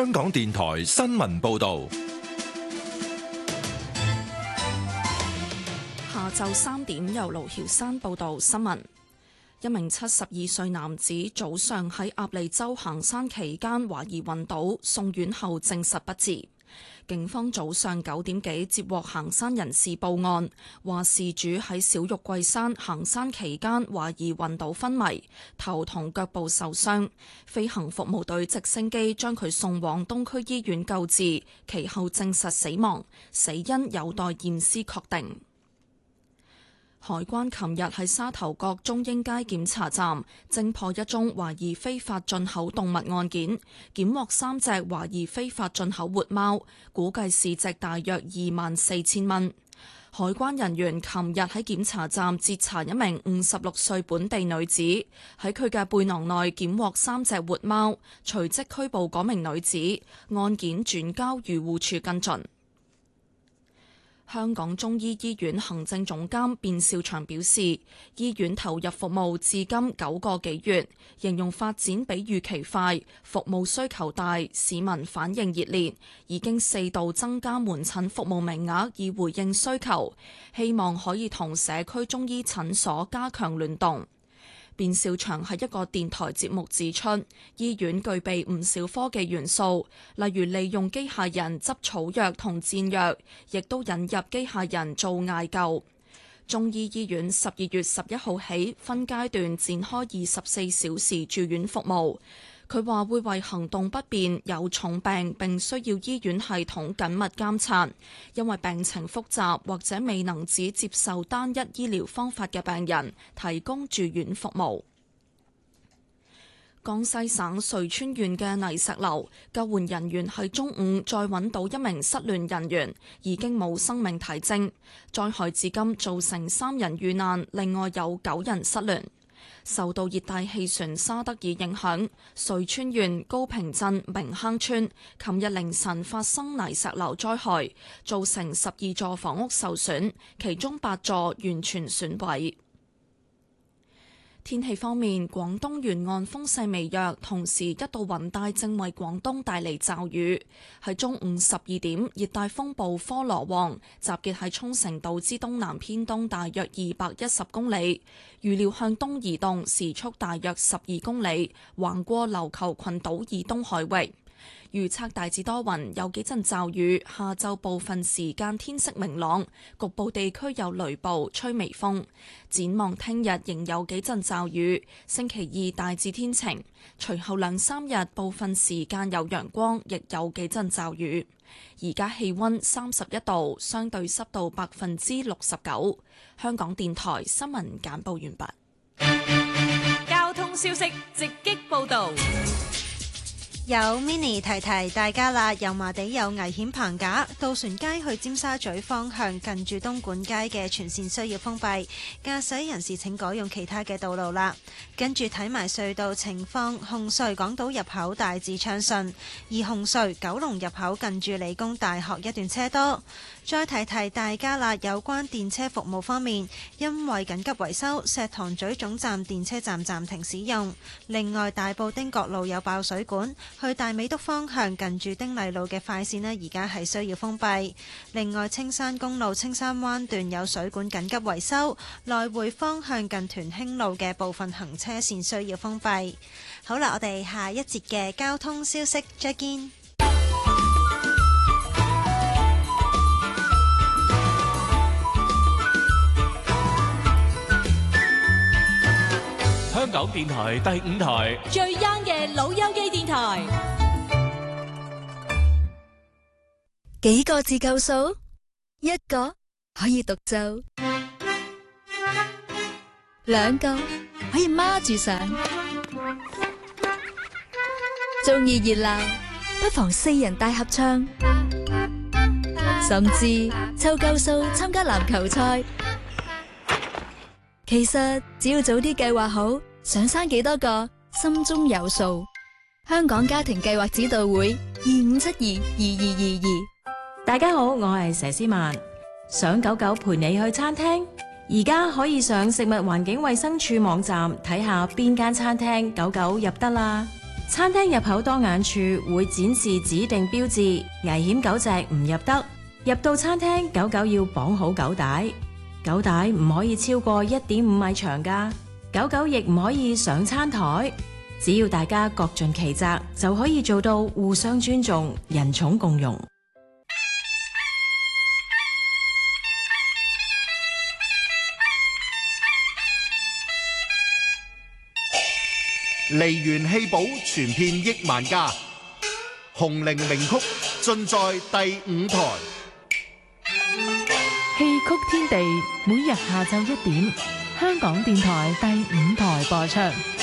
香港電台新聞報道。 下晝3點，由盧曉山報道新聞。一名72歲男子早上喺鴨脷洲行山期間懷疑暈倒，送院後證實不治。警方早上9點幾接獲行山人士報案，話事主喺小玉桂山行山期間懷疑暈倒昏迷，頭同腳部受傷。飛行服務隊直升機將佢送往東區醫院救治，其後證實死亡，死因有待驗屍確定。海關琴日喺沙頭角中英街檢查站偵破一宗懷疑非法進口動物案件，檢獲3隻懷疑非法進口活貓，估計市值大約24,000蚊。海關人員琴日喺檢查站截查一名56歲本地女子，喺佢嘅背囊內檢獲3隻活貓，隨即拘捕嗰名女子，案件轉交漁護署跟進。香港中醫醫院行政總監卞兆祥表示，醫院投入服務至今9個幾月，形容發展比預期快，服務需求大，市民反應熱烈，已經4度增加門診服務名額以回應需求，希望可以同社區中醫診所加強聯動。卞兆祥喺一個電台節目指出，醫院具備唔少科技元素，例如利用機械人執草藥同煎藥，亦都引入機械人做艾灸。中醫醫院12月11號起分階段展開24小時住院服務。佢話會為行動不便、有重病並需要醫院系統緊密監察，因為病情複雜或者未能只接受單一醫療方法嘅病人，提供住院服務。江西省遂川縣嘅泥石流，救援人員喺中午再揾到一名失聯人員，已經冇生命體徵。災害至今造成3人遇難，另外有9人失聯。受到熱帶氣旋沙德爾影響，遂川縣高平鎮明坑村琴日凌晨發生泥石流災害，造成12座房屋受損，其中8座完全損毀。天氣方面，廣東沿岸風勢微弱，同時一道雲帶正為廣東帶嚟驟雨。喺中午12點，熱帶風暴科羅旺集結喺沖繩島之東南偏東大約210公里，預料向東移動，時速大約12公里，橫過琉球群島以東海域。預測大致多雲，有幾陣驟雨，下晝部分時間天色明朗，局部地區有雷暴，吹微風。展望聽日仍有幾陣驟雨，星期2大致天晴，隨後2-3日部分時間有陽光，亦有幾陣驟雨。而家氣溫31度，相對濕度69%。香港電台新聞簡報完畢。 交通消息直擊報道。 有 Mini 提提大家啦，油麻地有危險棚架，渡船街去尖沙咀方向近住東莞街嘅全線需要封閉，駕駛人士請改用其他嘅道路啦。跟住睇埋隧道情況，紅隧港島入口大致暢順，而紅隧九龍入口近住理工大學一段車多。再提提大家啦，有關電車服務方面，因為緊急維修，石塘咀總站電車站暫停使用。另外，大埔汀角路有爆水管，去大美督方向近住丁麗路嘅快線呢，而家係需要封閉。另外，青山公路青山灣段有水管緊急維修，來回方向近屯興路嘅部分行車線需要封閉。好啦，我哋下一節嘅交通消息再見。 香港電台第5台最 young 嘅老友記電台。 幾個字夠數？一個可以獨奏，2個可以孖住上。鍾意熱鬧，不妨4人大合唱，甚至湊夠數參加籃球賽。其實只要早啲計劃好，想生幾多個，心中有數。香港家庭計劃指導會25722222。 大家好，我係佘詩曼。想狗狗陪你去餐廳，而家可以上食物環境衛生署網站睇下邊間餐廳狗狗入得啦。 餐廳入口當眼處會展示指定標誌，危險狗隻唔入得。入到餐廳，狗狗要綁好狗帶，狗帶唔可以超過1.5米長㗎。狗狗亦唔可以上餐台。只要大家各盡其責，就可以做到互相尊重、人寵共融。 梨園戲寶傳遍億萬家，紅伶名曲盡在第5台。 戲曲天地每日下晝1點，香港電台第5台播出。